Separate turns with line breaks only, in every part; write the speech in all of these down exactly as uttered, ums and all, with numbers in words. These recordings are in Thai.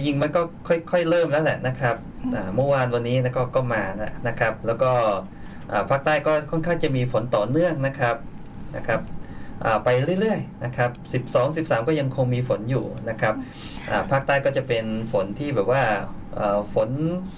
ริงๆมันก็ค่อยๆเริ่มแล้วแหละนะครับเมื่อวานวันนี้นะก็ก็มานะครับแล้วก็ภาคใต้ก็ค่อนข้างจะมีฝนต่อเนื่องนะครับนะครับไปเรื่อยๆนะครับสิบสอง สิบสามก็ยังคงมีฝนอยู่นะครับภาคใต้ก็จะเป็นฝนที่แบบว่าฝน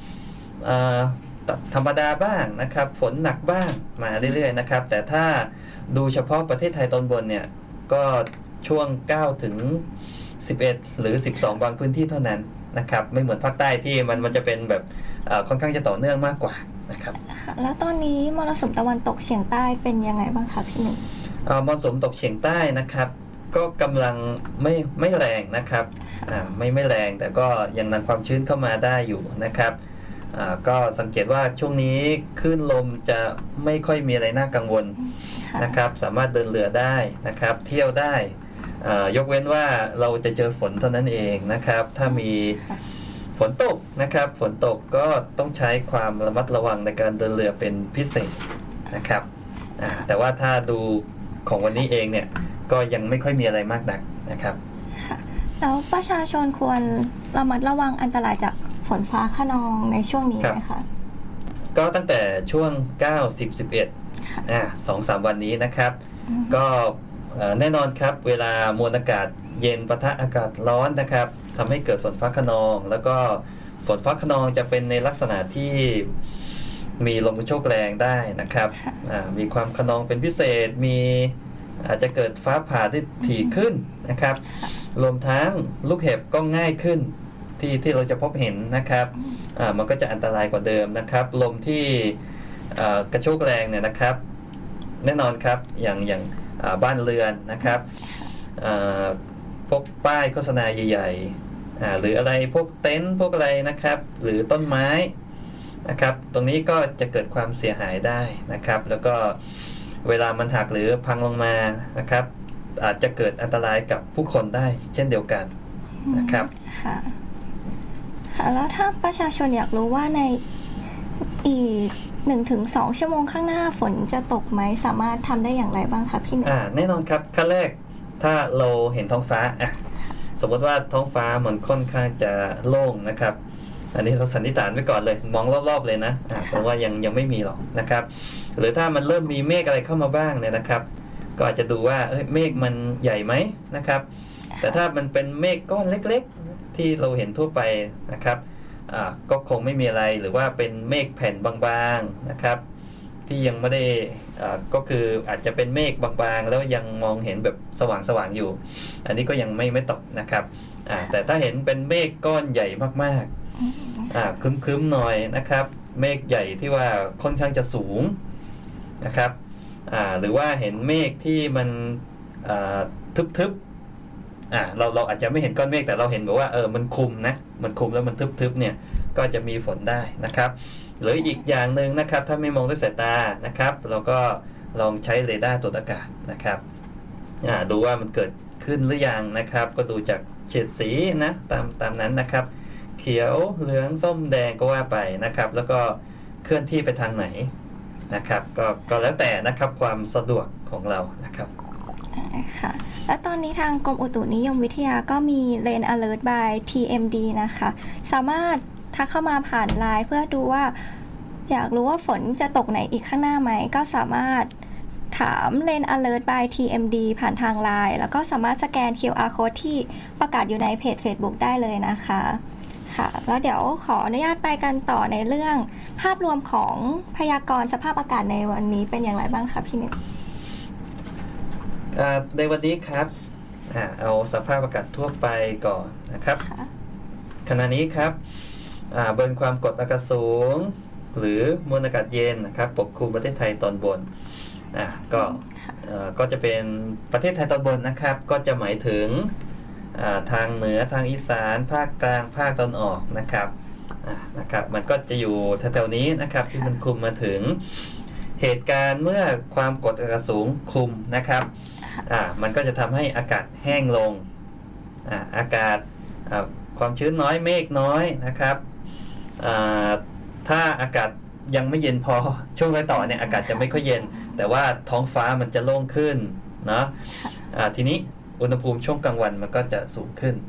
ธรรมดาบ้างนะครับฝนหนักบ้างมาเรื่อยๆนะครับแต่ถ้าดูเฉพาะประเทศไทยตอนบนเนี่ยก็ช่วงเก้าถึงสิบเอ็ดหรือสิบสองบางพื้นที่เท่านั้นนะครับไม่เหมือนภาคใต้ที่มันมันจะเป็นแบบค่อนข้างจะต่อเนื่องมากกว่านะครับ
แล้วตอนนี้มรสุมตะวันตกเฉียงใต้เป็นยังไงบ้างคะพี่หนึ่ง
มรสุมตกเฉียงใต้นะครับก็กำลังไม่ไม่แรงนะครับไม่ไม่แรงแต่ก็ยังนำความชื้นเข้ามาได้อยู่นะครับก็สังเกตว่าช่วงนี้คลื่นลมจะไม่ค่อยมีอะไรน่ากังวลนะครับสามารถเดินเรือได้นะครับเที่ยวได้ยกเว้นว่าเราจะเจอฝนเท่านั้นเองนะครับถ้ามีฝนตกนะครับฝนตกก็ต้องใช้ความระมัดระวังในการเดินเรือเป็นพิเศษนะครับแต่ว่าถ้าดูของวันนี้เองเนี่ยก็ยังไม่ค่อยมีอะไรมากนักนะครับ
แล้วประชาชนควรระมัดระวังอันตรายจากฝนฟ้าคะนองในช่วงนี้ไหมคะ
ก็ตั้งแต่ช่วงเก้า สิบ สิบเอ็ดอ่า สองสาม วันนี้นะครับก็แน่นอนครับเวลามวลอากาศเย็นปะทะอากาศร้อนนะครับทำให้เกิดฝนฟ้าคะนองแล้วก็ฝนฟ้าคะนองจะเป็นในลักษณะที่มีลมกระโชกแรงได้นะครับมีความคะนองเป็นพิเศษมีอาจจะเกิดฟ้าผ่าที่ถี่ขึ้นนะครับรวมทั้งลูกเห็บก็ง่ายขึ้นที่ที่เราจะพบเห็นนะครับมันก็จะอันตรายกว่าเดิมนะครับลมที่กระโชกแรงเนี่ยนะครับแน่นอนครับอย่างอย่างบ้านเรือนนะครับพวกป้ายโฆษณาใหญ่ๆหรืออะไรพวกเต็นท์พวกอะไรนะครับหรือต้นไม้นะครับตรงนี้ก็จะเกิดความเสียหายได้นะครับแล้วก็เวลามันหักหรือพังลงมานะครับอาจจะเกิดอันตรายกับผู้คนได้เช่นเดียวกันนะครับ
ค่ะแล้วถ้าประชาชนอยากรู้ว่าในอีก หนึ่งถึงสอง ชั่วโมงข้างหน้าฝนจะตกไหมสามารถทำได้อย่างไรบ้างคะพี่หนึ่ง
อ่าแน่นอนครับขั้นแรกถ้าเราเห็นท้องฟ้าอ่ะสมมติว่าท้องฟ้ามันค่อนข้างจะโล่งนะครับอันนี้เราสันนิษฐานไว้ก่อนเลยมองรอบๆเลยนะอ่าแสดงว่ายังยังไม่มีหรอกนะครับหรือถ้ามันเริ่มมีเมฆอะไรเข้ามาบ้างเนี่ยนะครับก็อาจจะดูว่าเอ้ยเมฆมันใหญ่ไหมนะครับแต่ถ้ามันเป็นเมฆก้อนเล็กๆที่เราเห็นทั่วไปนะครับอ่าก็คงไม่มีอะไรหรือว่าเป็นเมฆแผ่นบางๆนะครับที่ยังไม่ได้อ่าก็คืออาจจะเป็นเมฆบางๆแล้วยังมองเห็นแบบสว่างๆอยู่อันนี้ก็ยังไม่ไม่ตกนะครับอ่าแต่ถ้าเห็นเป็นเมฆก้อนใหญ่มากๆอ่าครึ้มๆหน่อยนะครับเมฆใหญ่ที่ว่าค่อนข้างจะสูงนะครับอ่าหรือว่าเห็นเมฆที่มันอ่าทึบๆอ่าเราเราอาจจะไม่เห็นก้อนเมฆแต่เราเห็นแบบว่าเออมันคลุมนะมันคลุมแล้วมันทึบๆเนี่ยก็จะมีฝนได้นะครับหรืออีกอย่างหนึ่งนะครับถ้าไม่มองด้วยสายตานะครับเราก็ลองใช้เรดาร์ตรวจอากาศนะครับอ่าดูว่ามันเกิดขึ้นหรือยังนะครับก็ดูจากเฉดสีนะตามตามนั้นนะครับเขียวเหลืองส้มแดงก็ว่าไปนะครับแล้วก็เคลื่อนที่ไปทางไหนนะครับก็ก็แล้วแต่นะครับความสะดวกของเรานะครับ
ค่ะและตอนนี้ทางกรมอุตุนิยมวิทยาก็มี Rain Alert by ที เอ็ม ดี นะคะสามารถทักเข้ามาผ่านไลน์เพื่อดูว่าอยากรู้ว่าฝนจะตกไหนอีกข้างหน้าไหมก็สามารถถาม Rain Alert by ที เอ็ม ดี ผ่านทางไลน์แล้วก็สามารถสแกน คิว อาร์ Code ที่ประกาศอยู่ในเพจ Facebook ได้เลยนะคะค่ะแล้วเดี๋ยวขออนุญาตไปกันต่อในเรื่องภาพรวมของพยากรณ์สภาพอากาศในวันนี้เป็นอย่างไรบ้างคะพี่หนึ่ง
ในวันนี้ครับเอาสภาพอากาศทั่วไปก่อนนะครับขณะนี้ครับบนความกดอากาศสูงหรือมวลอากาศเย็นนะครับปกคลุมประเทศไทยตอนบนก็ก็จะเป็นประเทศไทยตอนบนนะครับก็จะหมายถึงทางเหนือทางอีสานภาคกลางภาคตะวันออกนะครับนะครับมันก็จะอยู่แถวๆนี้นะครับที่มันคลุมมาถึงเหตุการณ์เมื่อความกดอากาศสูงคลุมนะครับอ่ามันก็จะทำให้อากาศแห้งลงอ่าอากาศอ่าความชื้นน้อยเมฆน้อยนะครับอ่าถ้าอากาศยังไม่เย็นพอช่วงรอยต่อเนี่ยอากาศจะไม่ค่อยเย็นแต่ว่าท้องฟ้ามันจะโล่งขึ้นเนาะอ่าทีนี้อุณหภูมิช่วงกลางวันมันก็จะสูงขึ้น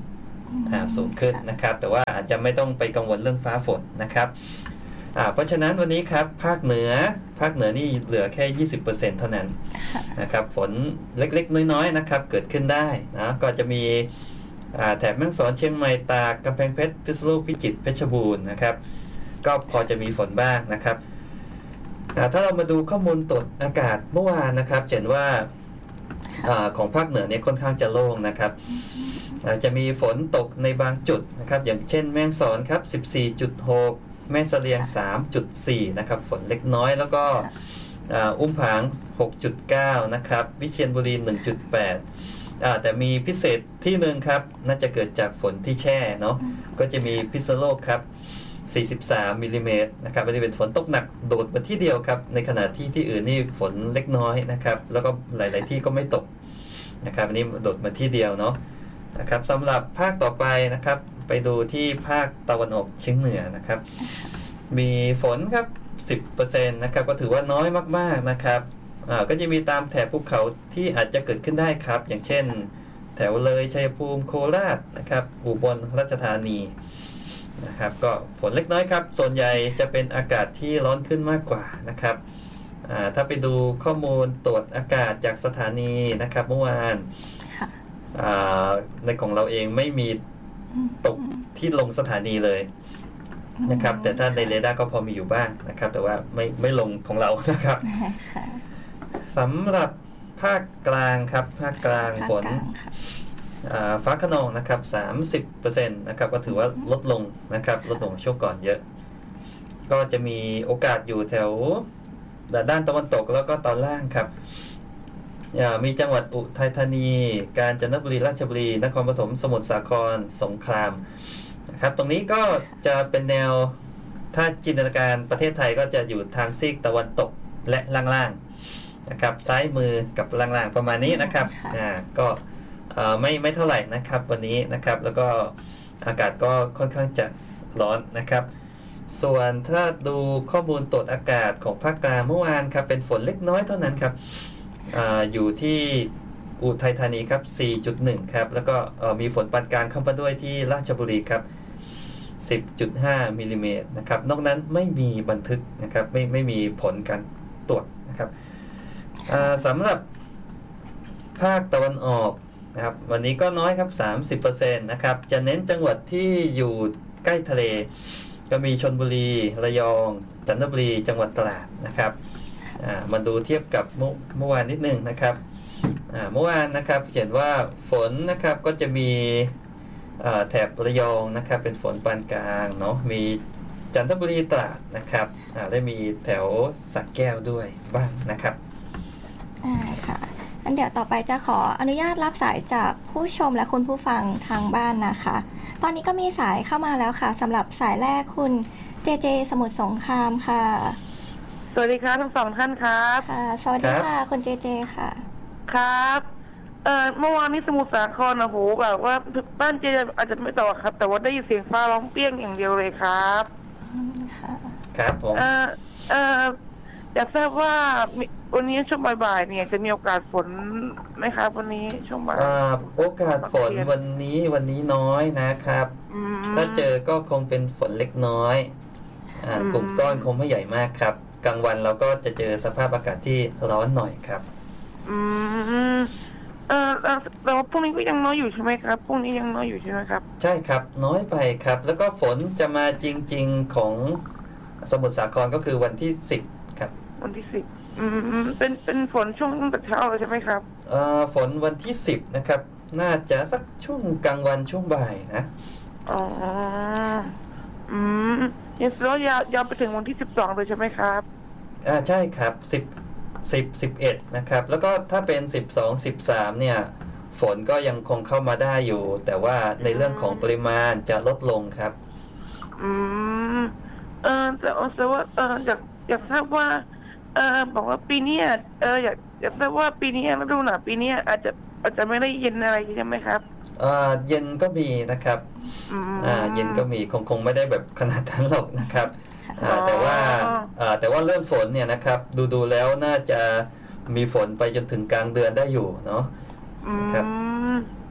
อ่าสูงขึ้นนะครับแต่ว่าอาจจะไม่ต้องไปกังวลเรื่องฟ้าฝนนะครับอ่าเพราะฉะนั้นวันนี้ครับภาคเหนือภาคเหนือนี่เหลือแค่ ยี่สิบเปอร์เซ็นต์ เท่านั้นนะครับฝนเล็กๆน้อยๆนะครับเกิดขึ้นได้นะก็จะมีแถบแม่ฮ่องสอนเชียงใหม่ตากกำแพงเพชรพิษณุโลกพิจิตรเพชรบูรณ์นะครับก็พอจะมีฝนบ้างนะครับถ้าเรามาดูข้อมูลตรวจอากาศเมื่อวานนะครับเห็นว่าของภาคเหนือเนี่ยค่อนข้างจะโล่งนะครับจะมีฝนตกในบางจุดนะครับอย่างเช่นแม่ฮ่องสอนครับ สิบสี่จุดหก แม่เสลียง สามจุดสี่ นะครับฝนเล็กน้อยแล้วก็อุ้มผาง หกจุดเก้า นะครับวิเชียรบุรี หนึ่งจุดแปดแต่มีพิเศษที่หนึ่งครับน่าจะเกิดจากฝนที่แช่เนาะก็จะมีพิษณุโลกครับสี่สิบสามมิลลิเมตรนะครับอันนี้เป็นฝนตกหนักโดดมาที่เดียวครับในขณะที่ที่อื่นนี่ฝนเล็กน้อยนะครับแล้วก็หลายๆที่ก็ไม่ตกนะครับอันนี้โดดมาที่เดียวเนาะนะครับสำหรับภาคต่อไปนะครับไปดูที่ภาคตะวันออกเฉียงเหนือนะครับมีฝนครับ สิบเปอร์เซ็นต์ นะครับก็ถือว่าน้อยมากๆนะครับอ่าก็จะมีตามแถบภูเขาที่อาจจะเกิดขึ้นได้ครับอย่างเช่นแถวเลยชัยภูมิโคราชนะครับอุบลราชธานีนะครับก็ฝนเล็กน้อยครับส่วนใหญ่จะเป็นอากาศที่ร้อนขึ้นมากกว่านะครับอ่าถ้าไปดูข้อมูลตรวจอากาศจากสถานีนะครับเมื่อวานอ่าในของเราเองไม่มีตกที่ลงสถานีเลยนะครับแต่ถ้าในเรดาร์ก็พอมีอยู่บ้างนะครับแต่ว่าไม่ไม่ลงของเรานะครับสำหรับภาคกลางครับภาคกลางฝนฟ้าคะนองนะครับ สามสิบเปอร์เซ็นต์ นะครับก็ถือว่าลดลงนะครับลดลงช่วงก่อนเยอะก็จะมีโอกาสอยู่แถวด้านตะวันตกแล้วก็ตอนล่างครับมีจังหวัดอุทัยธานีกาญจนบุรีราชบุรีนครปฐมสมุทรสาครสงขลามนะครับตรงนี้ก็จะเป็นแนวถ้าจินตนาการประเทศไทยก็จะอยู่ทางซีกตะวันตกและล่างๆนะครับซ้ายมือกับล่างๆประมาณนี้นะครับอ่าก็ไม่ไม่เท่าไหร่นะครับวันนี้นะครับแล้วก็อากาศก็ค่อนข้างจะร้อนนะครับส่วนถ้าดูข้อมูลตรวจอากาศของภาคกลางเมื่อวานครับเป็นฝนเล็กน้อยเท่านั้นครับ อ, อยู่ที่อุทัยธานีครับ สี่จุดหนึ่ง ครับแล้วก็มีฝนปานกลางเข้ามาด้วยที่ราชบุรีครับ สิบจุดห้า มิลลิเมตรนะครับนอกนั้นไม่มีบันทึกนะครับไม่ไม่มีผลการตรวจนะครับสำหรับภาคตะวันออกนะครับวันนี้ก็น้อยครับ สามสิบเปอร์เซ็นต์ นะครับจะเน้นจังหวัดที่อยู่ใกล้ทะเลก็มีชลบุรีระยองจันทบุรีจังหวัดตราดนะครับมาดูเทียบกับเมื่อวานนิดนึงนะครับเมื่อวานนะครับเห็นว่าฝนนะครับก็จะมีแถบระยองนะครับเป็นฝนปานกลางเนาะมีจันทบุรีตราดนะครับได้มีแถวสระแก้วด้วยบ้างนะครับ
อ่าค่ะอันเดี๋ยวต่อไปจะขออนุญาตรับสายจากผู้ชมและคุณผู้ฟังทางบ้านนะคะตอนนี้ก็มีสายเข้ามาแล้วค่ะสำหรับสายแรกคุณเจเจสมุทรสงครามค่ะ
สวัสดีครับทั้งสองท่านครับ
ค่ะสวัสดีค่ะคุณเจเจค่ะ
ครับเอ่อเมื่อวานนี้สมุทรสาครนะโหแบบว่าบ้านเจอาจจะไม่ต่อครับแต่ว่าได้ยินเสียงฟ้าร้องเปี้ยงอย่างเดียวเลยครับ
ค่ะ
ครับผม
เอ่อเอ่ออยากทราบว่าวันนี้ช่วงบ่ายๆเนี่ยจะมีโอกาสฝนไหมครับวันนี้ช่วงบ่าย
โอกาสฝนวันนี้วันนี้น้อยนะครับถ้าเจอก็คงเป็นฝนเล็กน้อยอ่ากลุ่มก้อนคงไม่ใหญ่มากครับกลางวันเราก็จะเจอสภาพอากาศที่ร้อนหน่อยครับ
อืมเออแต่ว่าพรุ่งนี้ก็ยังน้อยอยู่ใช่ไหมครับพรุ่งนี้ยังน้อยอยู่ใช่ไหมครับ
ใช่ครับน้อยไปครับแล้วก็ฝนจะมาจริงๆของสมุทรสาครก็คือวันที่สิบครับ
วันที่สิบอืมเป็นเป็นฝนช่วงตั้งแต่เช้าเลยใช่ไหมครับ
เอ่อฝนวันที่สิบนะครับน่าจะสักช่วงกลางวันช่วงบ่ายนะ
อ๋ออืมยังแล้วยาวยาวไปถึงวันที่สิบสองเลยใช่ไหมครับ
อ่าใช่ครับสิบ สิบ สิบเอ็ดนะครับแล้วก็ถ้าเป็นสิบสอง สิบสามเนี่ยฝนก็ยังคงเข้ามาได้อยู่แต่ว่าในเรื่องของปริมาณจะลดลงครับ
อืมเออแต่แต่ว่าเอออยากอยากทราบว่าเออบอกว่าปีนี้เอออยากอยากทราบว่าปีนี้ฤดูหนาวปีนี้อาจจะอาจจะไม่ได้เย็นอะไรใช่ไหมครับ
อ่าเย็นก็มีนะครับอ่าเย็นก็มีคงคงไม่ได้แบบขนาดนั้นหรอกนะครับแต่ว่าแต่ว่าเรื่องฝนเนี่ยนะครับดูดูแล้วน่าจะมีฝนไปจนถึงกลางเดือนได้อยู่เนาะ
ครับอื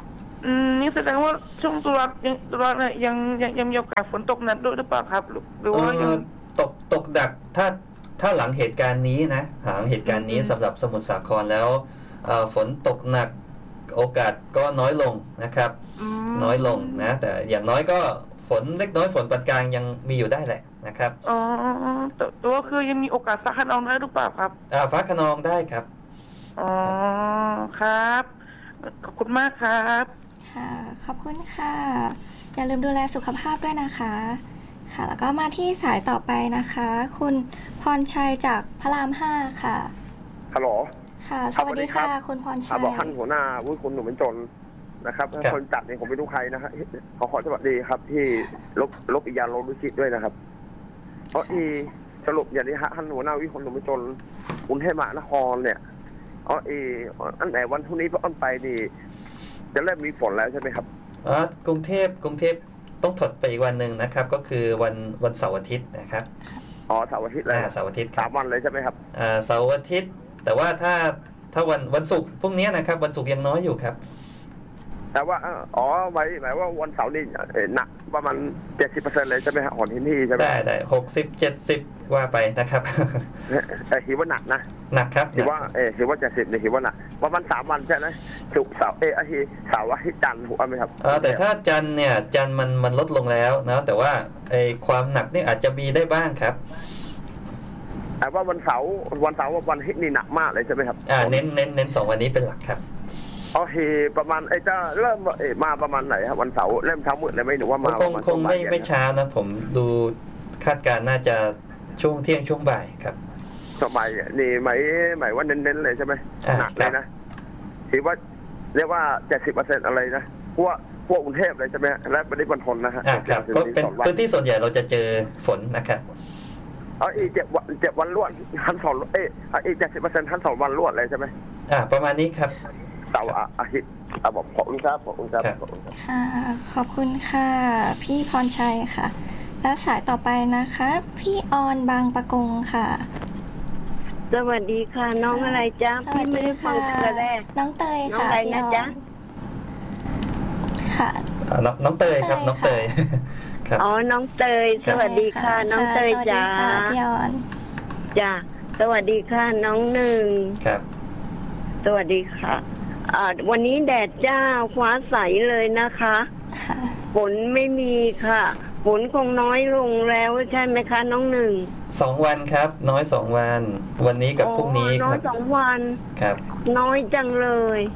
อืมนี่แสดงว่าช่วงตุลายังตุลาเนี่ยยังยังยังมีโอกาสฝนตกหนักด้วยหรือเปล่าครับหรือหรือว่ายัง
เอ่อตกตกดักถ้าถ้าหลังเหตุการณ์นี้นะหลังเหตุการณ์นี้
อืม
สำหรับสมุทรสาครแล้วเอ่อฝนตกหนักโอกาสก็น้อยลงนะครับ
อืม
น้อยลงนะแต่อย่างน้อยก็ฝนเล็กน้อยฝนปานกลางยังมีอยู่ได้แหละนะครับ
อ๋อแต่แต่ว่าคือยังมีโอกาสฟ้าคะนองได้หรือเปล่าครับ
อ่าฟ้าคะนองได้ครับ
อ๋อครับขอบคุณมากครับ
ค่ะขอบคุณค่ะอย่าลืมดูแลสุขภาพด้วยนะคะค่ะแล้วก็มาที่สายต่อไปนะคะ คุณพรชัยจากพระรามห้าค่ะ
ฮัลโหล
ค่ะ
ค
ส
รับ
วัสดี
สวัสดีครั
ค่ะ
บ
คุณพรชั
อ่าย บอกท่านหัวหน้าวุฒิคุณหนุ่มเป็นจนนะครับ
ครับ
คนจัดเนี่ยผมไม่รู้ใครนะฮะขอขอสวัสดีครับ ที่ลบลบอียานลบดุชิตด้วยนะครับ เพราะที่สรุปอย่างนี้ฮะท่านหัวหน้าวิคนหนุ่มเป็นจนกรุงเทพมหานครเนี่ยอ๋อเอออันไหนวันพรุ่งนี้เป็นต้นไปนี่จะเริ่มมีฝนแล้วใช่ไหมครับ
อ่ากรุงเทพกรุงเทพต้องถดไปอีกวันหนึ่งนะครับ ก็คือวันวันเสาร์อาทิตย์นะครับ
อ๋อเสาร์อาทิตย์เลย
อ่าเสาร์อาทิตย์ค
สา
รั
ม
บ
วันเลยใช่ไหมครับ
อ่าเสาร์อาทิตย์ แต่ว่าถ้าถ้าวันวันศุกร์พรุ่งนี้นะครับวันศุกร์ยังน้อยอยู่ครับ
แต่ว่าอ๋อหมายหมายว่าวันเสาร์นี่เอ่อหนักประมาณเจ็ดสิบเปอร์เซ็นต์เลยใช่ไหมฮะของที่นี่ใช่ไหม
ได้ได้หกสิบเจ็ดสิบว่าไปนะครับ
แต่ถือว่าหนักนะ
หนักครับ
ถือว่าเออถือว่าจะสิบเนี่ยถือว่าหนักประมาณสามวันใช่ไหมศุกร์เสาร์เอออาทิตย์เสาร์อาทิตย์จันทร์ถูกไหมครับ
เออแต่ถ้าจันทร์เนี่ยจันทร์มันมันลดลงแล้วนะแต่ว่าไอความหนักนี่อาจจะมีได้บ้างครับ
แต่ว่าวันเสาร์วันเสาร์วันอาทิตย์นี่หนักมากเลยใช่ไหมครับ
อ่าเน้นเน้นเน้นสองวันนี้เป็นหลักครับ
โอเคประมาณไอ้จะเริ่มเออมาประมาณไหนครับวันเสาร์เริ่มเช้ามืดเลยไหมหรือว่ามา
คง
ประาณ
คงไม่
ช่วบ่าย
ไม่เช้านะผมดูคาดการณ์น่าจะช่วงเที่ยงช่วงบ่ายครับ
สบายเนี่ยนี่หมายหมายว่าเน้นๆเลยใช่ไหม
อ่า
หนักเลยนะถือว่าเรียกว่าเจ็ดสิบเปอร์เซ็นต์อะไรนะพวกพวกกรุงเทพเลยใช่ไหมและปริมณฑลนะฮะ
อ่าครับก็เป็นพื้นที่ส่วนใหญ่เราจะเจอฝนนะครับ
เอาอีกเจ็ดวันเจ็ดวันรวดทันสองเอ้ยอีกเจ็ดสิบเปอร์เซ็นต์ทันสองวันรวดเลยใช่ไหม
อ่าประมาณนี้ครับ
เสาร์อาทิตย์อ่ะบอกขอบคุณครับขอบคุณครับ
ครับ
ขอบคุณครับ
ค่ะขอบคุณค่ะพี่พรชัยค่ะ และสายต่อไปนะคะ พี่ออนบางปะกงค่ะ
สวัสดีค่ะ น้องอะไรจ๊ะ
สวั
พี่
ส
ไม่
ดี
ได้ฟั
ค่ะ
งแต่แรก
น้องเตย
น้อง
ค่ะ
อะไร
พี่
นะ
ออ
จ๊ะ
นค่ะ
อ่าน้องน้องเตยครับ
เตย
น้องเตย ครับ
อ๋อน้องเตย สวัสดีค่ะ น้องเตย
สวัสดี
จ๋า
ค่ะพี่ออน
จ้ะสวัสดีค่ะ น้องหนึ่ง
ครับ
สวัสดีค่ะอ่าวันนี้แดดจ้าฟ้าใสเลยนะคะ
ค่ะ
ฝนไม่มีค่ะฝนคงน้อยลงแล้วใช่ไหมคะ น้องหนึ่ง
สองวันครับ น้อยสองวัน วันนี้กับพรุ่งนี้
อ๋อ
ค
น้อ
รั
ย
บ
สองวัน
ครับ
น้อยจังเลย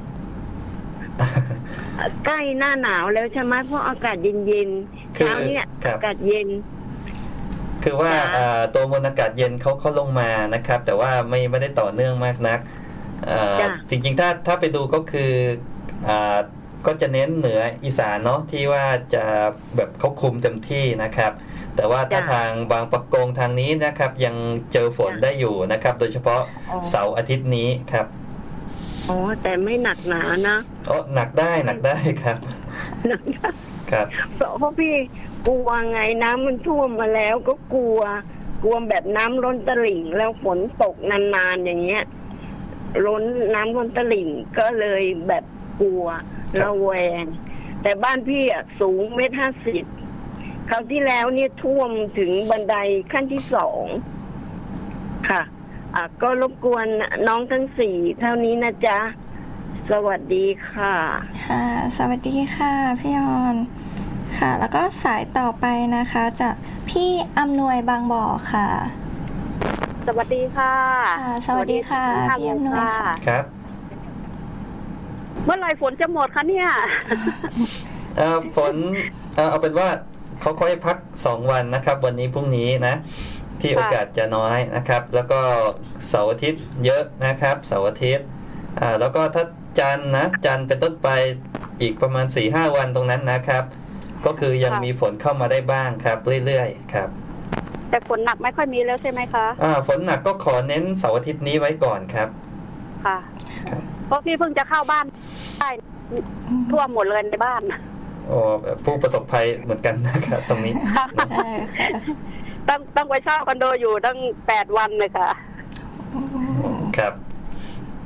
ใกล้หน้าหนาวแล้วใช่ไหมเพราะอากาศเย็นๆ
คือ
เช้าเนี่ย
ครับ
อากาศเย็น
คือว่า
จ้ะ
อ่าตัวมวลอากาศเย็นเขาเขาลงมานะครับ แต่ว่าไม่ไม่ได้ต่อเนื่องมากนักอ่า
จ้ะ
จริงๆถ้าถ้าไปดูก็คืออ่าก็จะเน้นเหนืออีสานเนาะที่ว่าจะแบบเขาคุมเต็มที่นะครับ แต่ว่าถ้า
จ้ะ
ทางบางปะกงทางนี้นะครับ ยังเจอฝน
จ้ะ
ได้อยู่นะครับ โดยเฉพาะ
อ๋อ
เสาร์อาทิตย์นี้ครับ
อ๋อแต่ไม่หนักหนานะ
อ๋อหนักได้หนักได้ครับ
หนักนะ
ครับ
เพราะพี่กลัวไงน้ำมันท่วมมาแล้วก็กลัว กลัวแบบน้ำล้นตลิ่งแล้วฝนตกนานๆอย่างเงี้ยล้นน้ำล้นตลิ่งก็เลยแบบกลัว
ครับ
ระแวง แต่บ้านพี่อะสูงเมตรห้าสิบคราวที่แล้วเนี่ยท่วมถึงบันไดขั้นที่สองค่ะอ่ะก็รบกวนน้องทั้งสี่เท่านี้นะจ๊ะ สวัสดีค่ะ
ค่ะ สวัสดีค่ะพี่ออน ค่ะ แล้วก็สายต่อไปนะคะจากพี่อำนวยบางบ่อค่ะ
สวัสดีค่ะ
ค่ะ สวัสดีค่ะพี่อำนวยค่ะ
ครับ
เมื่อไหร่ฝนจะหมดคะเนี่ย
เอ่อฝนเอ่อเอาเป็นว่าเขาค่อยพักสองวันนะครับ วันนี้พรุ่งนี้นะ ที่โอกาสจะน้อยนะครับ แล้วก็เสาร์อาทิตย์เยอะนะครับเสาร์อาทิตย์อ่าแล้วก็ถ้าจันทร์นะจันทร์เป็นต้นไปอีกประมาณ สี่ห้า วันตรงนั้นนะครับ ก็คือยัง
ค่ะ
มีฝนเข้ามาได้บ้างครับ เรื่อยๆครับ
แต่ฝนหนักไม่ค่อยมีแล้วใช่ไหมคะ
อ่าฝนหนักก็ขอเน้นเสาร์อาทิตย์นี้ไว้ก่อนครับ
ค่ะ
ครับ
เพราะพี่เพิ่งจะเข้าบ้านได้ท่วมหมดเลยในบ้าน
โอ้ผู้ประสบภัยเหมือนกันนะครับ ตรงนี้
ใช่ค่ะ
ต้องต้องไปเช่าคอนโดอยู่ตั้งแปดวันเลยค่ะ
ครับ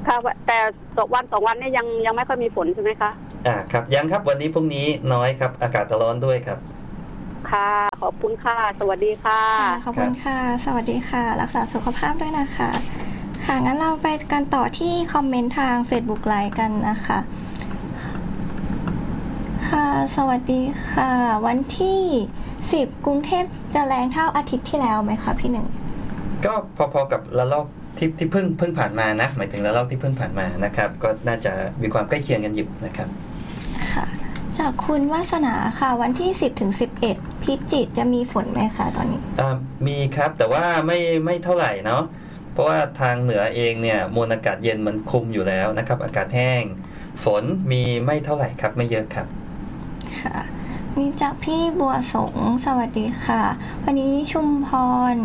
ค่ะแต่ตกวันสองวันนี้ยังยังไม่ค่อยมีฝนใช่ไหมคะ
อ่าครับยังครับวันนี้พรุ่งนี้น้อยครับอากาศร้อนด้วยครับ
ค่ะขอบคุณค่ะสวัสดีค่ะ
ขอบคุณค่ะสวัสดีค่ะรักษาสุขภาพด้วยนะคะค่ะงั้นเราไปกันต่อที่คอมเมนต์ทาง Facebook Live กันนะคะค่ะสวัสดีค่ะวันที่สิบกรุงเทพจะแรงเท่าอาทิตย์ที่แล้วไหมคะพี่หนึ่ง
ก็พอๆกับระลอกที่ที่เพิ่งเพิ่งผ่านมานะหมายถึงระลอกที่เพิ่งผ่านมานะครับก็น่าจะมีความใกล้เคียงกันอยู่นะครับ
ค่ะจากคุณวาสนาค่ะวันที่สิบถึงสิบเอ็ดพิจิตรจะมีฝนไหมคะตอนนี้
อ่ามีครับแต่ว่าไม่ไม่เท่าไหร่เนาะเพราะว่าทางเหนือเองเนี่ยมวลอากาศเย็นมันคุมอยู่แล้วนะครับอากาศแห้งฝนมีไม่เท่าไหร่ครับไม่เยอะครับ
ค่ะนี่จากพี่บัวสงสวัสดีค่ะวันนี้ชุมพร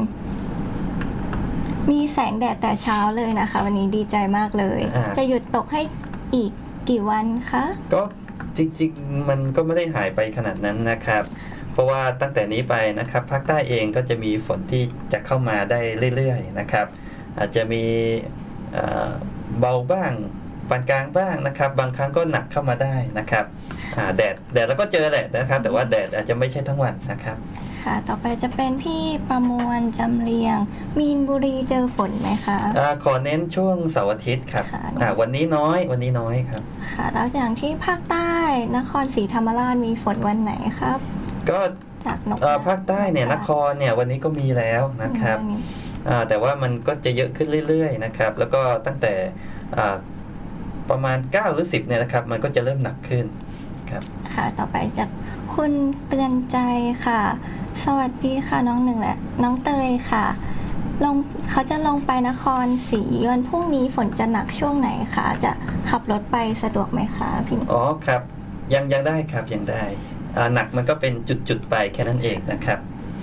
มีแสงแดดแต่เช้าเลยนะคะวันนี้ดีใจมากเลยจะหยุดตกให้อีกกี่วันคะ
ก็จริงๆมันก็ไม่ได้หายไปขนาดนั้นนะครับเพราะว่าตั้งแต่นี้ไปนะครับภาคใต้เองก็จะมีฝนที่จะเข้ามาได้เรื่อยๆนะครับอาจจะมีเบาบ้างปานกลางบ้างนะครับบางครั้งก็หนักเข้ามาได้นะครับแดดแดดแล้วก็เจอแหละนะครับแต่ว่าแดดอาจจะไม่ใช่ทั้งวันนะครับ
ค่ะต่อไปจะเป็นพี่ประมวลจำเรียงมีนบุรีเจอฝนไหมคะ
อ่าขอเน้นช่วงเสาร์อาทิตย์ครับอ่าวันนี้น้อยวันนี้น้อยครับ
ค่ะแล้วอย่างที่ภาคใต้นครศรีธรรมราชมีฝนวันไหนครับ
ก็
จากนก
ภาคใต้เนี่ยนครเนี่ยวันนี้ก็มีแล้วนะครับอ่าแต่ว่ามันก็จะเยอะขึ้นเรื่อยๆนะครับแล้วก็ตั้งแต่อ่าประมาณเก้าหรือสิบเนี่ยนะครับมันก็จะเริ่มหนักขึ้นครับ
ค่ะต่อไปจากคุณเตือนใจค่ะสวัสดีค่ะน้องหนึ่งและน้องเตยค่ะลงเขาจะลงไปนครศรีวันพรุ่งนี้ฝนจะหนักช่วงไหนคะจะขับรถไปสะดวกไหมคะพี่หนึ่ง
อ๋อครับยังยังได้ครับยังได้อ่าหนักมันก็เป็นจุดๆไปแค่นั้นเองนะครับ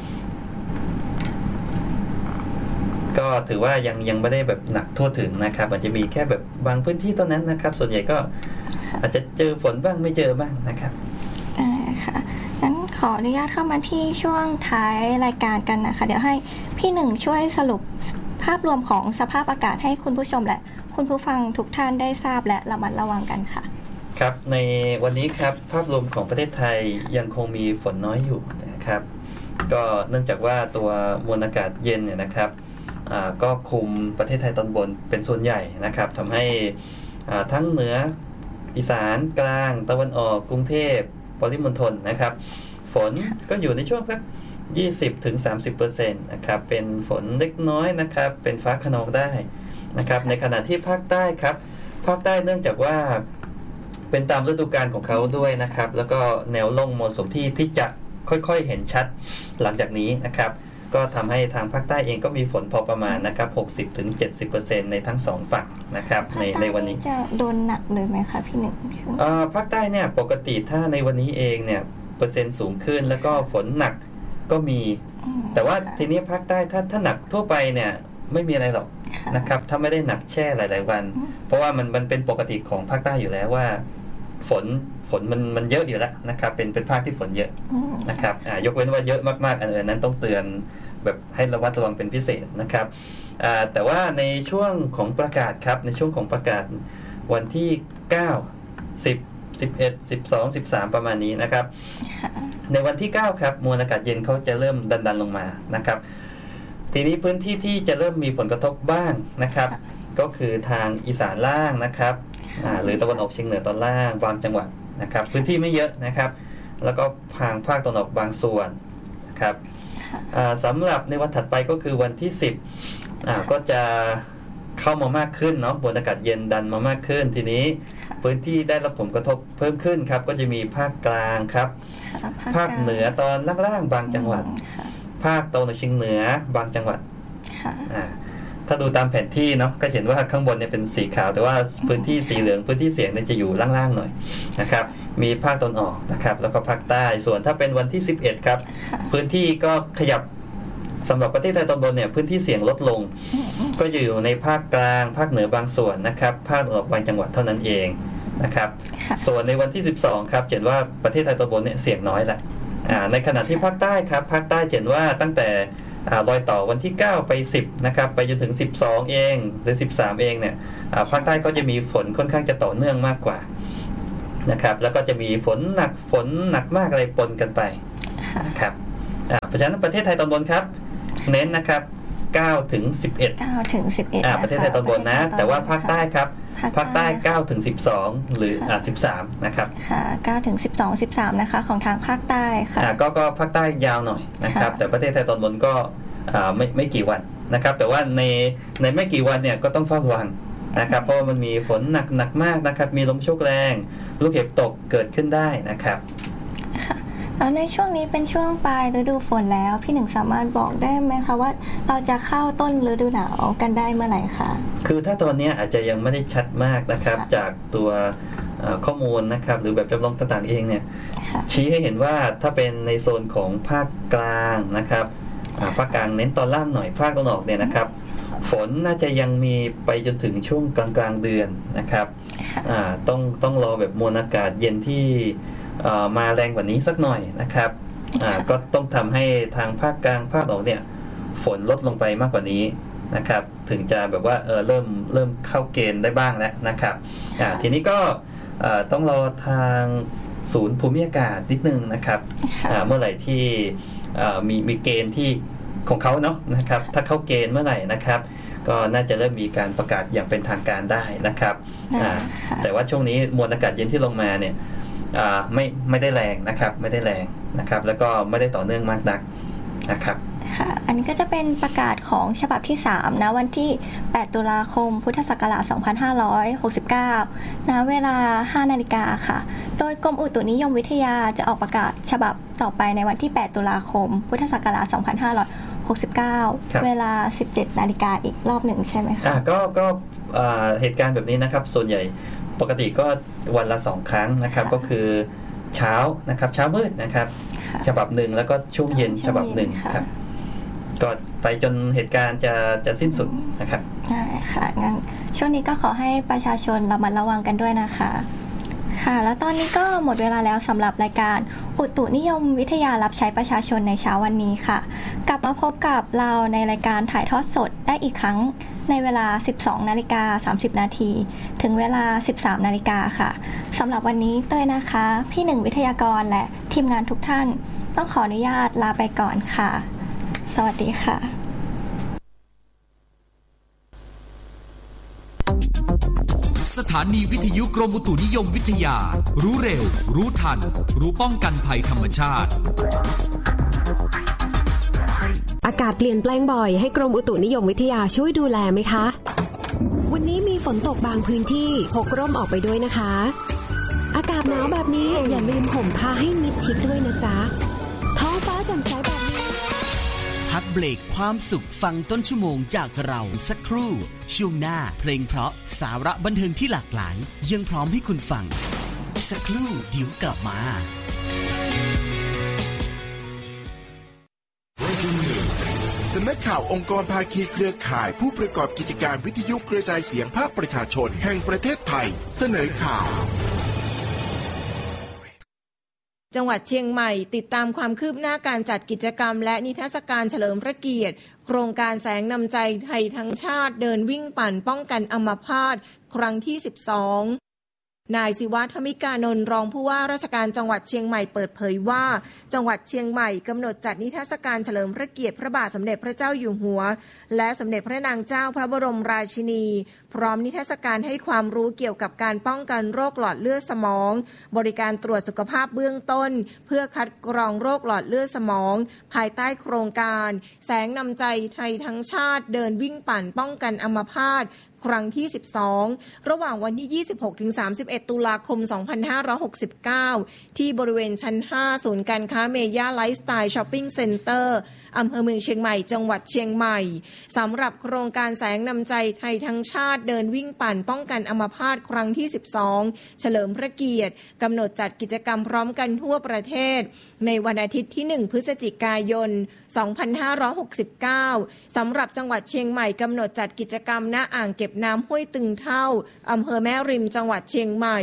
ก็ถือว่ายังยังไม่ได้แบบหนักทั่วถึงนะครับอาจจะมีแค่แบบบางพื้นที่เท่านั้นนะครับส่วนใหญ่ก็อาจจะเจอฝนบ้างไม่เจอบ้างนะครับ
อ่าค่ะงั้นขออนุญาตเข้ามาที่ช่วงท้ายรายการกันนะคะเดี๋ยวให้พี่หนึ่งช่วยสรุปภาพรวมของสภาพอากาศให้คุณผู้ชมและคุณผู้ฟังทุกท่านได้ทราบและระมัดระวังกันค่ะ
ครับในวันนี้ครับภาพรวมของประเทศไทยยังคงมีฝนน้อยอยู่นะครับก็เนื่องจากว่าตัวมวลอากาศเย็นเนี่ยนะครับก็คุมประเทศไทยตอนบนเป็นส่วนใหญ่นะครับทำให้ทั้งเหนืออีสานกลางตะวันออกกรุงเทพปริมณฑลนะครับฝนก็อยู่ในช่วงสัก ยี่สิบถึงสามสิบเปอร์เซ็นต์ นะครับเป็นฝนเล็กน้อยนะครับเป็นฟ้าคะนองได้นะครับในขณะที่ภาคใต้ครับภาคใต้เนื่องจากว่าเป็นตามฤดูกาลของเขาด้วยนะครับแล้วก็แนวร่องมรสุมที่ที่จะค่อยๆเห็นชัดหลังจากนี้นะครับก็ทำให้ทางภาคใต้เองก็มีฝนพอประมาณนะครับ หกสิบถึงเจ็ดสิบเปอร์เซ็นต์ ในทั้งสองฝั่งนะครับในในวันนี้
จะโดนหนักเลยไหมคะพี่หนึ่ง
อ่าภาคใต้เนี่ยปกติถ้าในวันนี้เองเนี่ยเปอร์เซ็นต์สูงขึ้นแล้วก็ฝนหนักก็มีแต่ว่าทีนี้ภาคใต้ถ้าถ้าหนักทั่วไปเนี่ยไม่มีอะไรหรอกนะครับถ้าไม่ได้หนักแช่หลายๆวันเพราะว่ามันมันเป็นปกติของภาคใต้อยู่แล้วว่าฝนฝนมันมันเยอะอยู่แล้วนะครับเป็นเป็นภาคที่ฝนเยอะนะครับอ่ายกเว้นว่าเยอะมากๆอันอื่นนั้นต้องเตือนแบบให้ระมัดระวังเป็นพิเศษนะครับอ่าแต่ว่าในช่วงของประกาศครับในช่วงของประกาศวันที่เก้า สิบ สิบเอ็ด สิบสอง สิบสามประมาณนี้นะครับในวันที่เก้าครับมวลอากาศเย็นเขาจะเริ่มดันๆลงมานะครับทีนี้พื้นที่ที่จะเริ่มมีผลกระทบบ้างนะครับก็คือทางอีสานล่างนะครับหรือตะวันออกเฉียงเหนือตอนล่างบางจังหวัดนะครับพื้นที่ไม่เยอะนะครับแล้วก็ทางภาคตะวันออกบางส่วนนะครับสำหรับในวันถัดไปก็คือวันที่สิบก็จะเข้ามามากขึ้นเนาะมวลอากาศเย็นดันมามากขึ้นทีนี้พื้นที่ได้รับผลกระทบเพิ่มขึ้นครับก็จะมีภาคกลางครับภาคเหนือตอนล่างๆบางจังหวัดภาคตะวันออกเฉียงเหนือบางจังหวัดถ้าดูตามแผนที่เนาะก็เห็นว่าข้างบนเนี่ยเป็นสีขาวแต่ว่าพื้นที่สีเหลืองพื้นที่เสี่ยงเนี่ยจะอยู่ล่างๆหน่อยนะครับมีภาคตะวันออกนะครับแล้วก็ภาคใต้ส่วนถ้าเป็นวันที่สิบเอ็ดครับพื้นที่ก็ขยับสำหรับประเทศไทยตอนบนเนี่ยพื้นที่เสี่ยงลดลงก็จะอยู่ในภาคกลางภาคเหนือบางส่วนนะครับภาคตะวันออกบางจังหวัดเท่านั้นเองนะครับส่วนในวันที่สิบสองครับเห็นว่าประเทศไทยตอนบนเนี่ยเสี่ยงน้อยแหละในขณะที่ภาคใต้ครับภาคใต้เห็นว่าตั้งแต่รอยต่อวันที่เก้าไปสิบนะครับไปจนถึงสิบสองเองหรือสิบสามเองเนี่ยภาคใต้ก็จะมีฝนค่อนข้างจะต่อเนื่องมากกว่านะครับแล้วก็จะมีฝนหนักฝนหนักมากอะไรปนกันไปนะครับเพราะฉะนั้นประเทศไทยตอนบนครับเน้นนะครับเก้าถึงสิบเอ็ด
เก้าถึงสิบเอ็ด
อ่าประเทศไทยตอนบนนะแต่ว่าภาคใต้ครับภาคใต้เก้าถึงสิบสองหรืออ่าสิบสามนะครับ
ค่ะเก้าถึงสิบสอง สิบสามนะคะของทางภาคใต้ค่ะ
อ่าก็ก็ภาคใต้ยาวหน่อยนะครับแต่ประเทศไทยตอนบนก็อ่าไม่ไม่กี่วันนะครับแต่ว่าในในไม่กี่วันเนี่ยก็ต้องเฝ้าระวังนะครับเพราะมันมีฝนหนักหนักมากนะครับมีลมโชกแรงลูกเห็บตกเกิดขึ้นได้นะครับ
ค่ะแล้วในช่วงนี้เป็นช่วงปลายฤดูฝนแล้วพี่หนึ่งสามารถบอกได้ไหมคะว่าเราจะเข้าต้นฤดูหนาวกันได้เมื่อไหร่คะ
คือถ้าตอนนี้อาจจะยังไม่ได้ชัดมากนะครับจากตัวข้อมูลนะครับหรือแบบจำลองต่างๆเองเนี่ยชี้ให้เห็นว่าถ้าเป็นในโซนของภาคกลางนะครับภาคกลางเน้นตอนล่างหน่อยภาคตะวันออกเนี่ยนะครับฝนน่าจะยังมีไปจนถึงช่วงกลางๆเดือนนะครับต้องต้องรอแบบมวลอากาศเย็นที่มาแรงกว่านี้สักหน่อยนะครับก็ต้องทำให้ทางภาคกลางภาคตะวันออกเนี่ยฝนลดลงไปมากกว่านี้นะครับถึงจะแบบว่าเออเริ่มเริ่มเข้าเกณฑ์ได้บ้างแล้วนะครับทีนี้ก็ต้องรอทางศูนย์ภูมิอากาศนิดนึงนะครับเมื่อไหร่ที่มีมีเกณฑ์ที่ของเขาเนาะนะครับถ้าเข้าเกณฑ์เมื่อไหร่นะครับก็น่าจะเริ่มมีการประกาศอย่างเป็นทางการได้นะครับแต่ว่าช่วงนี้มวลอากาศเย็นที่ลงมาเนี่ยไม่ไม่ได้แรงนะครับไม่ได้แรงนะครับแล้วก็ไม่ได้ต่อเนื่องมากนักนะครับ
ค่ะอันนี้ก็จะเป็นประกาศของฉบับที่สามนะวันที่แปดตุลาคมพุทธศักราชสองพันห้าร้อยหกสิบเก้าณเวลา ห้านาฬิกาค่ะโดยกรมอุตุนิยมวิทยาจะออกประกาศฉบับต่อไปในวันที่แปดตุลาคมพุทธศักราชสองพันห้าร้อยหกสิบเก้าเวลา สิบเจ็ดนาฬิกาอีกรอบหนึ่งใช่ไหมคะ
อ่าก็ก็เหตุการณ์แบบนี้นะครับส่วนใหญ่ปกติก็วันละสองครั้งนะครับก็คือเช้านะครับเช้ามืดนะครับฉบับหนึ่งแล้วก็ช่วงเย็นฉบับหนึ่งครับก็ไปจนเหตุการณ์จะจะสิ้นสุดนะครับ
ใช่ค่ะงั้นช่วงนี้ก็ขอให้ประชาชนระมัดระวังกันด้วยนะคะค่ะแล้วตอนนี้ก็หมดเวลาแล้วสำหรับรายการอุตุนิยมวิทยารับใช้ประชาชนในเช้าวันนี้ค่ะกลับมาพบกับเราในรายการถ่ายทอดสดได้อีกครั้งในเวลา สิบสองนาฬิกาสามสิบนาทีถึงเวลา สิบสามนาฬิกาค่ะสำหรับวันนี้เต้ยนะคะพี่หนึ่งวิทยากรและทีมงานทุกท่านต้องขออนุญาตลาไปก่อนค่ะสวัสดีค่ะ
สถานีวิทยุกรมอุตุนิยมวิทยารู้เร็วรู้ทันรู้ป้องกันภัยธรรมชาติ
อากาศเปลี่ยนแปลงบ่อยให้กรมอุตุนิยมวิทยาช่วยดูแลไหมคะวันนี้มีฝนตกบางพื้นที่พกร่มออกไปด้วยนะคะอากาศหนาวแบบนี้อย่าลืมห่มผ้าให้มิดชิดด้วยนะจ๊ะท้องฟ้าแจ่มใสแบบนี้
พักเบรกความสุขฟังต้นชั่วโมงจากเราสักครู่ช่วงหน้าเพลงเพราะสาระบันเทิงที่หลากหลายยังพร้อมให้คุณฟังสักครู่เดี๋ยวกลับมา
สำนักข่าวองค์กรภาคีเครือข่ายผู้ประกอบกิจการวิทยุกระจายเสียงภาคประชาชนแห่งประเทศไทยเสนอข่าว
จังหวัดเชียงใหม่ติดตามความคืบหน้าการจัดกิจกรรมและนิทรรศการเฉลิมพระเกียรติโครงการแสงนำใจไทยทั้งชาติเดินวิ่งปั่นป้องกันอัมพาตครั้งที่สิบสองนายศิวะธมิกานนท์รองผู้ว่าราชการจังหวัดเชียงใหม่เปิดเผยว่าจังหวัดเชียงใหม่กำหนดจัดนิทรรศการเฉลิมพระเกียรติพระบาทสมเด็จพระเจ้าอยู่หัวและสมเด็จพระนางเจ้าพระบรมราชินีพร้อมนิทรรศการให้ความรู้เกี่ยวกับการป้องกันโรคหลอดเลือดสมองบริการตรวจสุขภาพเบื้องต้นเพื่อคัดกรองโรคหลอดเลือดสมองภายใต้โครงการแสงนำใจไทยทั้งชาติเดินวิ่งปั่นป้องกันอัมพาตครั้งที่สิบสองระหว่างวันที่ ยี่สิบหกถึงสามสิบเอ็ด ตุลาคม สองพันห้าร้อยหกสิบเก้า ที่บริเวณชั้น ห้า ศูนย์การค้าเมย่าไลฟ์สไตล์ช้อปปิ้งเซ็นเตอร์อำเภอเมืองเชียงใหม่จังหวัดเชียงใหม่สำหรับโครงการแสงนำใจไทยทั้งชาติเดินวิ่งปั่นป้องกันอัมพาตครั้งที่สิบสองเฉลิมพระเกียรติกำหนดจัดกิจกรรมพร้อมกันทั่วประเทศในวันอาทิตย์ที่หนึ่งพฤศจิกายนสองพันห้าร้อยหกสิบเก้าสำหรับจังหวัดเชียงใหม่กำหนดจัดกิจกรรมณอ่างเก็บน้ำห้วยตึงเท่าอำเภอแม่ริมจังหวัดเชียงใหม่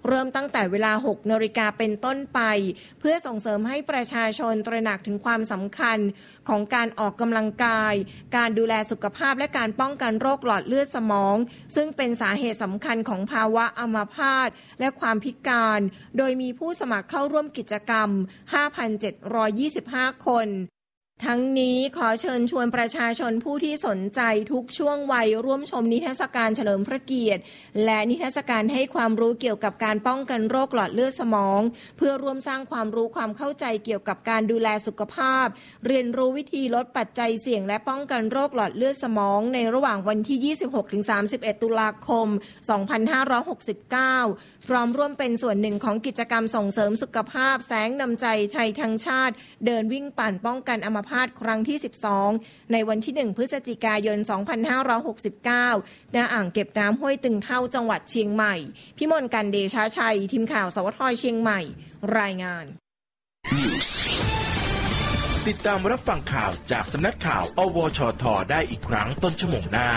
เริ่มตั้งแต่เวลา หกนาฬิกาเป็นต้นไปเพื่อส่งเสริมให้ประชาชนตระหนักถึงความสำคัญของการออกกำลังกายการดูแลสุขภาพและการป้องกันโรคหลอดเลือดสมองซึ่งเป็นสาเหตุสำคัญของภาวะอัมพาตและความพิการโดยมีผู้สมัครเข้าร่วมกิจกรรม ห้าพันเจ็ดร้อยยี่สิบห้า คนทั้งนี้ขอเชิญชวนประชาชนผู้ที่สนใจทุกช่วงวัยร่วมชมนิทรรศการเฉลิมพระเกียรติและนิทรรศการให้ความรู้เกี่ยวกับการป้องกันโรคหลอดเลือดสมองเพื่อร่วมสร้างความรู้ความเข้าใจเกี่ยวกับการดูแลสุขภาพเรียนรู้วิธีลดปัจจัยเสี่ยงและป้องกันโรคหลอดเลือดสมองในระหว่างวันที่ ยี่สิบหกถึงสามสิบเอ็ด ตุลาคม สองพันห้าร้อยหกสิบเก้าพร้อมร่วมเป็นส่วนหนึ่งของกิจกรรมส่งเสริมสุขภาพแสงนำใจไทยทั้งชาติเดินวิ่งปั่นป้องกันอัมพาตครั้งที่สิบสองในวันที่หนึ่งพฤศจิกายนสองพันห้าร้อยหกสิบเก้าณอ่างเก็บน้ำห้วยตึงเท่าจังหวัดเชียงใหม่พิมลกันเดชาชัยทีมข่าวสวทเชียงใหม่รายงาน
ติดตามรับฟังข่าวจากสำนักข่าวอวชทได้อีกครั้งต้นชั่วโมงหน้า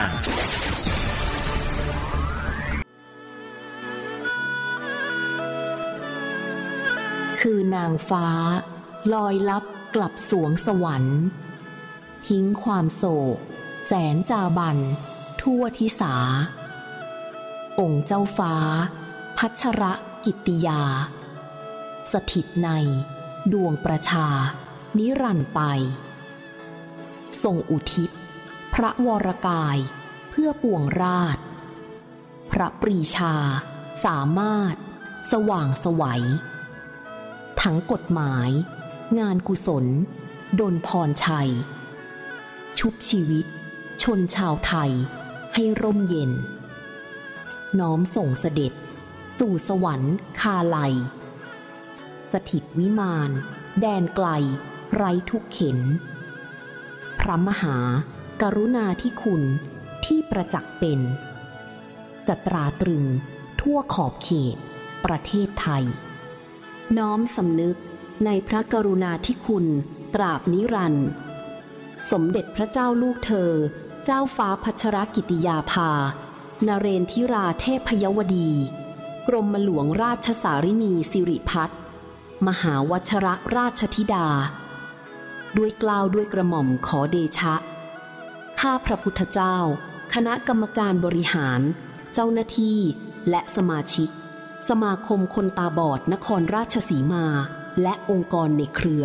คือนางฟ้าลอยลับกลับสวงสวรรค์ทิ้งความโศกแสนจาบันทั่วทิสาองค์เจ้าฟ้าพัชรกิตติยาสถิตในดวงประชานิรันดร์ไปทรงอุทิศพระวรกายเพื่อปวงราชพระปรีชาสามารถสว่างไสวทั้งกฎหมายงานกุศลดลพรชัยชุบชีวิตชนชาวไทยให้ร่มเย็นน้อมส่งเสด็จสู่สวรรค์คาไลสถิตวิมานแดนไกลไร้ทุกเข็นพระมหากรุณาธิคุณที่ประจักษ์เป็นจะตราตรึงทั่วขอบเขตประเทศไทยน้อมสำนึกในพระกรุณาธิคุณตราบนิรันดร์สมเด็จพระเจ้าลูกเธอเจ้าฟ้าพัชรกิติยาภานเรนทิราเทพยวดีกรมหลวงราชสารินีสิริพัฒน์มหาวชรราชธิดาด้วยเกล้าด้วยกระหม่อมขอเดชะข้าพระพุทธเจ้าคณะกรรมการบริหารเจ้าหน้าที่และสมาชิกสมาคมคนตาบอดนครราชสีมาและองค์กรในเครือ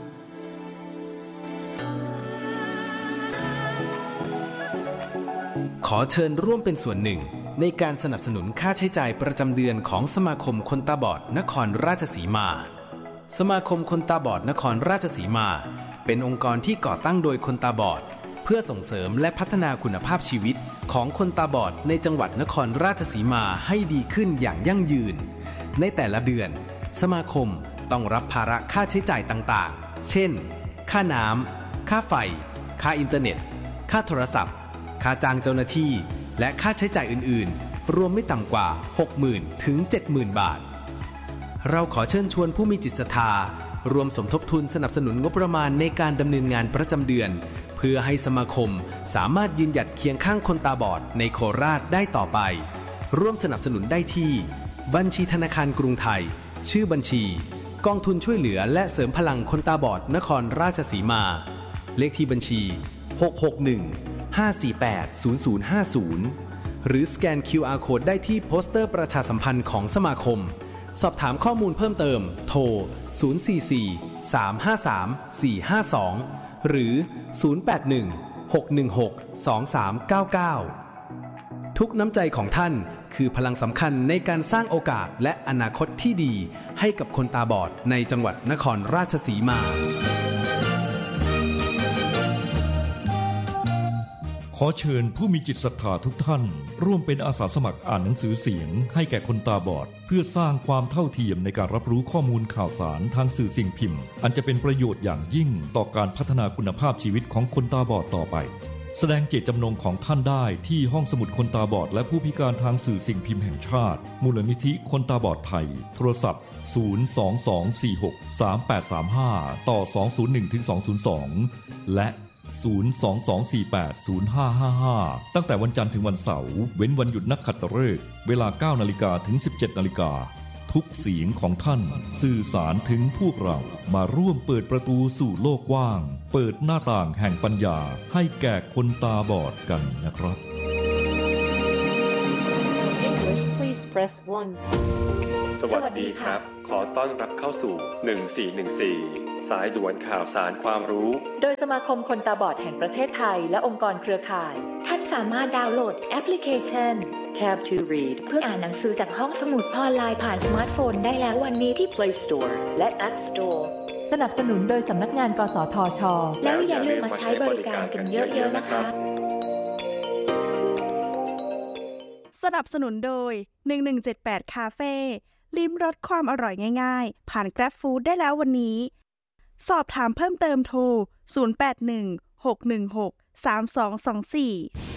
ขอเชิญร่วมเป็นส่วนหนึ่งในการสนับสนุนค่าใช้จ่ายประจำเดือนของสมาคมคนตาบอดนครราชสีมาสมาคมคนตาบอดนครราชสีมาเป็นองค์กรที่ก่อตั้งโดยคนตาบอดเพื่อส่งเสริมและพัฒนาคุณภาพชีวิตของคนตาบอดในจังหวัดนครราชสีมาให้ดีขึ้นอย่างยั่งยืนในแต่ละเดือนสมาคมต้องรับภาระค่าใช้จ่ายต่างๆเช่นค่าน้ำค่าไฟค่าอินเทอร์เน็ตค่าโทรศัพท์ค่าจ้างเจ้าหน้าที่และค่าใช้จ่ายอื่นๆรวมไม่ต่ำกว่า หกหมื่น ถึง เจ็ดหมื่น บาทเราขอเชิญชวนผู้มีจิตศรัทธารวมสมทบทุนสนับสนุนงบประมาณในการดำเนินงานประจำเดือนเพื่อให้สมาคมสามารถยืนหยัดเคียงข้างคนตาบอดในโคราชได้ต่อไปร่วมสนับสนุนได้ที่บัญชีธนาคารกรุงไทยชื่อบัญชีกองทุนช่วยเหลือและเสริมพลังคนตาบอดนครราชสีมาเลขที่บัญชีหก หก หนึ่ง ห้า สี่ แปด ศูนย์ ศูนย์ ห้า ศูนย์หรือสแกน คิว อาร์ Code ได้ที่โปสเตอร์ประชาสัมพันธ์ของสมาคมสอบถามข้อมูลเพิ่มเติมโทรศูนย์ สี่ สี่ สาม ห้า สาม สี่ ห้า สองหรือศูนย์ แปด หนึ่ง หก หนึ่ง หก สอง สาม เก้า เก้าทุกน้ำใจของท่านคือพลังสำคัญในการสร้างโอกาสและอนาคตที่ดีให้กับคนตาบอดในจังหวัดนครราชสีมา
ขอเชิญผู้มีจิตศรัทธาทุกท่านร่วมเป็นอาสาสมัครอ่านหนังสือเสียงให้แก่คนตาบอดเพื่อสร้างความเท่าเทียมในการรับรู้ข้อมูลข่าวสารทางสื่อสิ่งพิมพ์อันจะเป็นประโยชน์อย่างยิ่งต่อการพัฒนาคุณภาพชีวิตของคนตาบอดต่อไปแสดงเจตจำนงของท่านได้ที่ห้องสมุดคนตาบอดและผู้พิการทางสื่อสิ่งพิมพ์แห่งชาติมูลนิธิคนตาบอดไทยโทรศัพท์ศูนย์ สอง สอง สี่ หก สาม แปด สาม ห้าต่อสอง ศูนย์ หนึ่ง ถึง สอง ศูนย์ สองและศูนย์ สอง สอง สี่ แปด ศูนย์ ห้า ห้า ห้าตั้งแต่วันจันทร์ถึงวันเสาร์เว้นวันหยุดนักขัตฤกษ์เวลา เก้านาฬิกา ถึง สิบเจ็ดนาฬิกาทุกเสียงของท่านสื่อสารถึงพวกเรามาร่วมเปิดประตูสู่โลกกว้างเปิดหน้าต่างแห่งปัญญาให้แก่คนตาบอดกันนะครับ
English please press one
สวัสดีครับขอต้อนรับเข้าสู่หนึ่งสี่หนึ่งสี่สายด่วนข่าวสารความรู้
โดยสมาคมคนตาบอดแห่งประเทศไทยและองค์กรเครือข่าย
ท่านสามารถดาวน์โหลดแอปพลิเคชัน Tab to Read เพื่ออ่านหนังสือจากห้องสมุดออนไลน์ผ่านสมาร์ทโฟนได้แล้ววันนี้ที่ Play Store และ App Store
สนับสนุนโดยสำนักงานกสทช.
แล้วอย่าลืมมาใช้บริการกันเยอะๆนะคะ
สนับสนุนโดยหนึ่งหนึ่งเจ็ดแปดคาเฟ่ลิ้มรสความอร่อยง่ายๆผ่าน Grab Food ได้แล้ววันนี้สอบถามเพิ่มเติมโทรศูนย์ แปด หนึ่ง หก หนึ่ง หก สาม สอง สอง สี่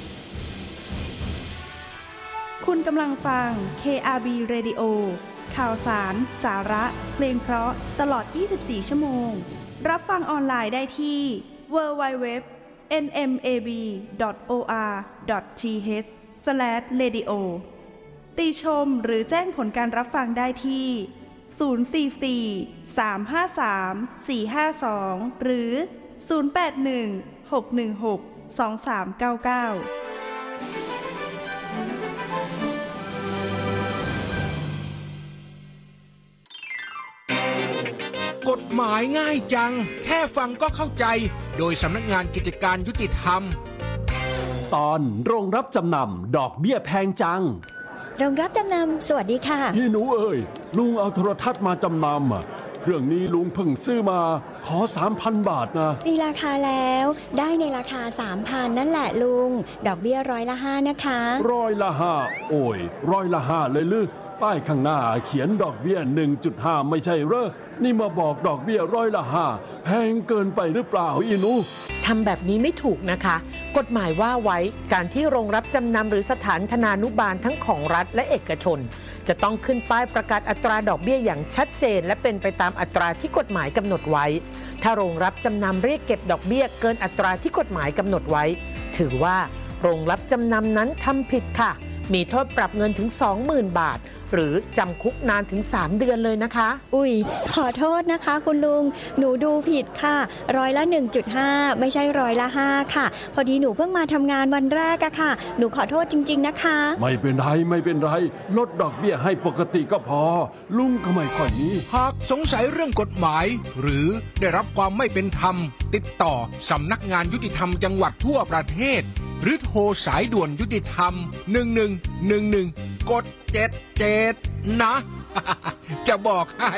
คุณกำลังฟัง เค อาร์ บี Radio ข่าวสารสาระเพลงเพราะตลอดยี่สิบสี่ชั่วโมงรับฟังออนไลน์ได้ที่ ดับเบิลยู ดับเบิลยู ดับเบิลยู ดอท เอ็น เอ็ม เอ บี ดอท โอ อาร์ ดอท ที เอช สแลช เรดิโอ ติชมหรือแจ้งผลการรับฟังได้ที่ ศูนย์ สี่ สี่ สาม ห้า สาม สี่ ห้า สอง หรือ ศูนย์ แปด หนึ่ง หก หนึ่ง หก สอง สาม เก้า เก้าก
ฎหมายง่ายจังแค่ฟังก็เข้าใจโดยสำนักงานกิจการยุติธรรม
ตอนโรงรับจำนำดอกเบี้ยแพงจัง
โรงรับจำนำสวัสดีค่ะ
พี่หนูเอ๋ยลุงเอาโทรทัศน์มาจำนำอ่ะเครื่องนี้ลุงเพิ่งซื้อมาขอ สามพัน บาทนะ
ตีราคาแล้วได้ในราคา สามพัน นั่นแหละลุงดอกเบี้ยร้อยละห้านะคะ
ร้อยละห้าโอ้ยร้อยละห้าเลยลึป้ายข้างหน้าเขียนดอกเบี้ย หนึ่งจุดห้า ไม่ใช่เหรอนี่มาบอกดอกเบี้ยร้อยละห้าแพงเกินไปหรือเปล่าอีหนู
ทำแบบนี้ไม่ถูกนะคะกฎหมายว่าไว้การที่โรงรับจำนำหรือสถานธนานุบาลทั้งของรัฐและเอกชนจะต้องขึ้นป้ายประกาศอัตราดอกเบี้ยอย่างชัดเจนและเป็นไปตามอัตราที่กฎหมายกำหนดไว้ถ้าโรงรับจำนำเรียกเก็บดอกเบี้ยเกินอัตราที่กฎหมายกำหนดไว้ถือว่าโรงรับจำนำนั้นทำผิดค่ะมีโทษปรับเงินถึง สองหมื่น บาทหรือจำคุกนานถึงสามเดือนเลยนะคะ
อุ้ยขอโทษนะคะคุณลุงหนูดูผิดค่ะร้อยละ หนึ่งจุดห้า ไม่ใช่ร้อยละห้าค่ะพอดีหนูเพิ่งมาทำงานวันแรกอะค่ะหนูขอโทษจริงๆนะคะ
ไม่เป็นไรไม่เป็นไรลดดอกเบี้ยให้ปกติก็พอลุงก็ไม่ค่อยนี้
หากสงสัยเรื่องกฎหมายหรือได้รับความไม่เป็นธรรมติดต่อสำนักงานยุติธรรมจังหวัดทั่วประเทศหรือโทรสายด่วนยุติธรรมหนึ่งหนึ่งหนึ่งหนึ่งกดเจ็ดเจ็ดนะ จะบอกให้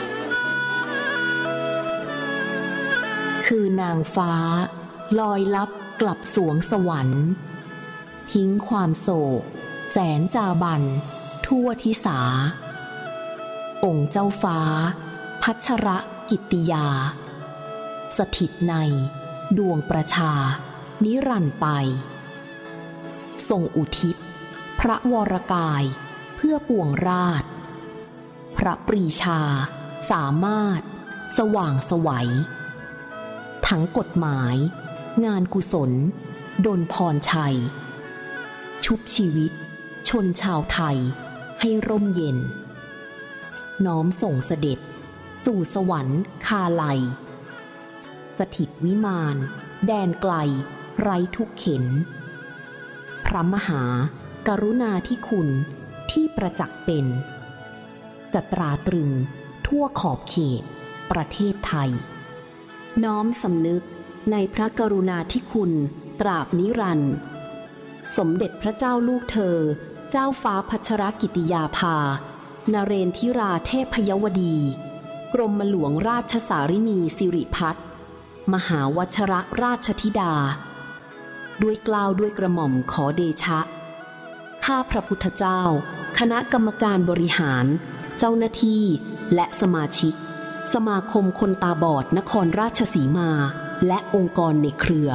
คือนางฟ้าลอยลับกลับสวงสวรรค์ทิ้งความโศกแสนจาบันทั่วทิสาองค์เจ้าฟ้าพัชรกิตติยาสถิตในดวงประชานิรันดร์ไปทรงอุทิศพระวรกายเพื่อปวงราชพระปรีชาสามารถสว่างไสวทั้งกฎหมายงานกุศลดลพรชัยชุบชีวิตชนชาวไทยให้ร่มเย็นน้อมส่งเสด็จสู่สวรรค์คาไลสถิตวิมานแดนไกลไร้ทุกเข็นพระมหากรุณาธิคุณที่ประจักษ์เป็นจะตราตรึงทั่วขอบเขตประเทศไทยน้อมสำนึกในพระกรุณาธิคุณตราบนิรันดร์สมเด็จพระเจ้าลูกเธอเจ้าฟ้าพัชรกิติยาภานเรนทิราเทพยวดีกรมหลวงราชสารินีสิริพัฒน์มหาวชรราชธิดาด้วยเกล้าด้วยกระหม่อมขอเดชะข้าพระพุทธเจ้าคณะกรรมการบริหารเจ้าหน้าที่และสมาชิกสมาคมคนตาบอดนครราชสีมาและองค์กรในเครือ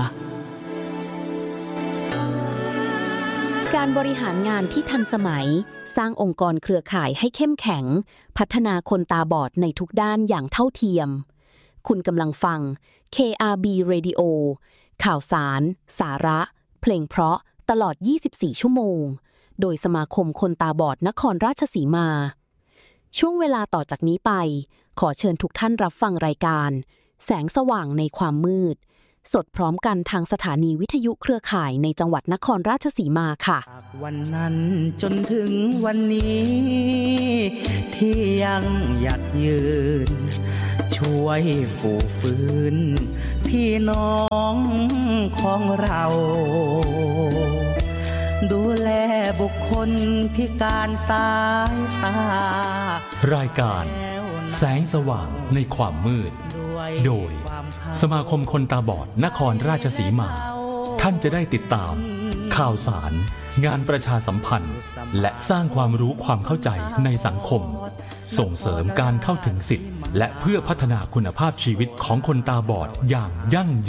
การบริหารงานที่ทันสมัยสร้างองค์กรเครือข่ายให้เข้มแข็งพัฒนาคนตาบอดในทุกด้านอย่างเท่าเทียมคุณกำลังฟัง เค อาร์ บี Radio ข่าวสารสาระเพลงเพราะตลอดยี่สิบสี่ชั่วโมงโดยสมาคมคนตาบอดนครราชสีมาช่วงเวลาต่อจากนี้ไปขอเชิญทุกท่านรับฟังรายการแสงสว่างในความมืดสดพร้อมกันทางสถานีวิทยุเครือข่ายในจังหวัดนครราชสีมาค่ะ
วันนั้นจนถึงวันนี้ที่ยังหยัดยืนช่วยฝูฟื้นพี่น้องของเราดูแลบุคคลพิการสายตาร
ายการแสงสว่างในความมืดโดยสมาคมคนตาบอดนครราชสีมาท่านจะได้ติดตามข่าวสารงานประชาสัมพันธ์และสร้างความรู้ความเข้าใจในสังคมส่งเสริมการเข้าถึงสิทธิและเพื่อพัฒนาคุณภาพชีวิตของคนตาบอดอย่างยั่งยืน